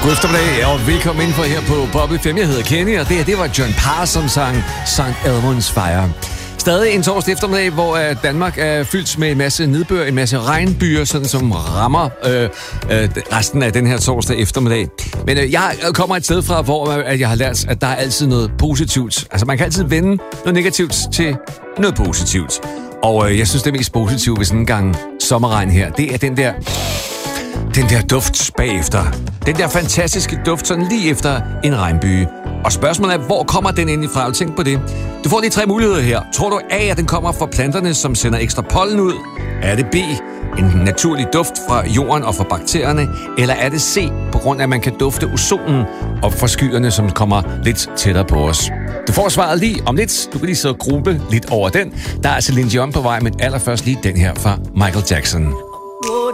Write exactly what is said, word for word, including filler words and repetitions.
God eftermiddag, og velkommen indenfor her på Bobby fem. Jeg hedder Kenny, og det her, det var John Parr, som sang Sankt Edmunds Fire. Stadig en torsdag eftermiddag, hvor Danmark er fyldt med en masse nedbør, en masse regnbyer, sådan som rammer øh, øh, resten af den her torsdag eftermiddag. Men øh, jeg kommer et sted fra, hvor øh, jeg har lært, at der er altid noget positivt. Altså, man kan altid vende noget negativt til noget positivt. Og øh, jeg synes, det mest positive ved sådan en gang sommerregn her, det er den der... Den der duft bagefter. Den der fantastiske duft, sådan lige efter en regnbyge. Og spørgsmålet er, hvor kommer den egentlig fra? Tænk på det. Du får de tre muligheder her. Tror du A, at den kommer fra planterne, som sender ekstra pollen ud? Er det B, en naturlig duft fra jorden og fra bakterierne? Eller er det C, på grund af, at man kan dufte ozonen op fra skyerne, som kommer lidt tættere på os? Du får svaret lige om lidt. Du kan lige så gruble lidt over den. Der er Celine Dion på vej, men allerførst lige den her fra Michael Jackson.